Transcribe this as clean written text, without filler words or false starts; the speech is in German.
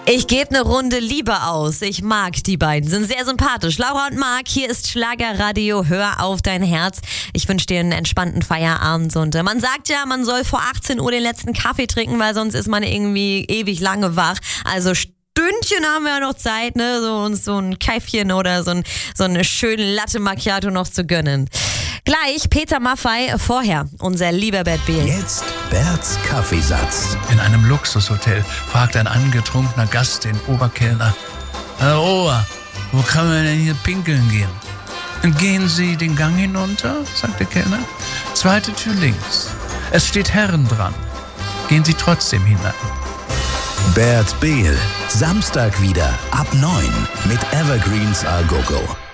Ich gebe eine Runde Liebe aus. Ich mag die beiden, sind sehr sympathisch. Laura und Marc, hier ist Schlagerradio, hör auf dein Herz. Ich wünsche dir einen entspannten Feierabend. Und man sagt ja, man soll vor 18 Uhr den letzten Kaffee trinken, weil sonst ist man irgendwie ewig lange wach. Also Stündchen haben wir ja noch Zeit, ne, so uns so ein Käffchen oder so eine schöne Latte Macchiato noch zu gönnen. Gleich Peter Maffay, vorher unser lieber Bert Behl. Jetzt Berts Kaffeesatz. In einem Luxushotel fragt ein angetrunkener Gast den Oberkellner: Herr Ober, wo kann man denn hier pinkeln gehen? Gehen Sie den Gang hinunter, sagt der Kellner. Zweite Tür links. Es steht Herren dran. Gehen Sie trotzdem hinein. Bert Behl, Samstag wieder ab 9 mit Evergreens A Go Go.